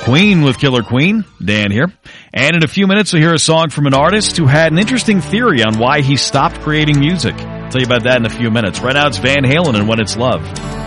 Queen with Killer Queen. Dan here. And in a few minutes, we'll hear a song from an artist who had an interesting theory on why he stopped creating music. I'll tell you about that in a few minutes. Right now, it's Van Halen and When It's Love.